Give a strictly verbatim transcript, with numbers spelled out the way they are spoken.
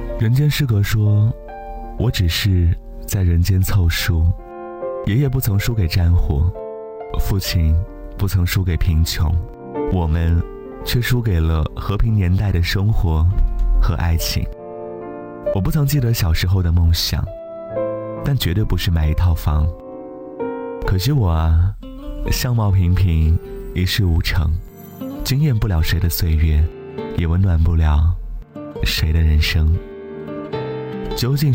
人间失格说，我只是在人间凑数，爷爷不曾输给战火，父亲不曾输给贫穷，我们却输给了和平年代的生活和爱情。我不曾记得小时候的梦想，但绝对不是买一套房。可惜我啊，相貌平平，一事无成，惊艳不了谁的岁月，也温暖不了谁的人生。究竟